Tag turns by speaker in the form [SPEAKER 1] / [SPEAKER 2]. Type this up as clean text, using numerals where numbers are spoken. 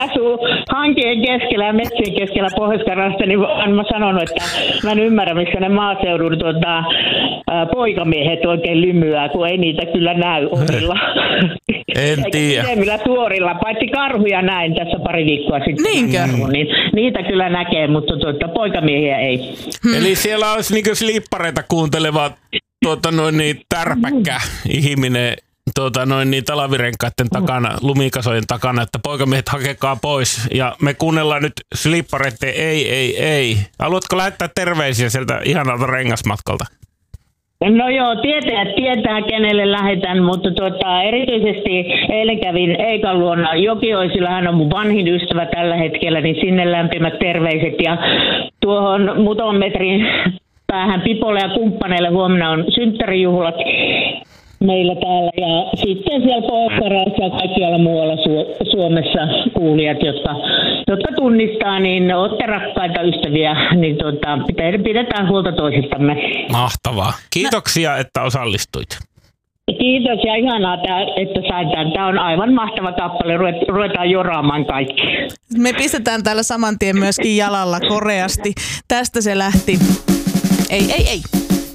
[SPEAKER 1] asuu hankien keskellä ja metsien keskellä Pohjois-Karjalassa, niin olen mä sanonut, että mä en ymmärrä, missä ne maaseudun poikamiehet oikein lymyää, kun ei niitä kyllä näy ovilla.
[SPEAKER 2] En tiedä.
[SPEAKER 1] Eikä tuorilla, paitsi karhuja näin tässä pari viikkoa sitten.
[SPEAKER 3] Niinkö?
[SPEAKER 1] Niin niitä kyllä näkee, mutta poikamiehiä ei.
[SPEAKER 2] Eli siellä olisi niinku slippareita kuunteleva tärpäkkä ihminen talavirenkaiden takana, lumikasojen takana, että poikamiehet hakekaa pois. Ja me kuunnellaan nyt slippareiden ei. Haluatko lähettää terveisiä sieltä ihanalta rengasmatkalta?
[SPEAKER 1] No joo, tietää kenelle lähetän, mutta erityisesti eilen kävin Eikan luona Jokioisilla, hän on mun vanhin ystävä tällä hetkellä, niin sinne lämpimät terveiset. Ja tuohon muutaman metrin päähän Pipolle ja kumppaneille huomenna on synttärijuhlat meillä täällä. Ja sitten siellä Pohjois-Karjalassa ja kaikkialla muualla Suomessa kuulijat, jotka tunnistaa, niin olette rakkaita ystäviä, niin pidetään huolta toisistamme.
[SPEAKER 2] Mahtavaa. Kiitoksia, että osallistuit.
[SPEAKER 1] Kiitos ja ihanaa, että sain tämän. Tämä on aivan mahtava kappale. Ruvetaan joraamaan kaikki.
[SPEAKER 3] Me pistetään täällä saman tien myöskin jalalla koreasti. Tästä se lähti. Ei.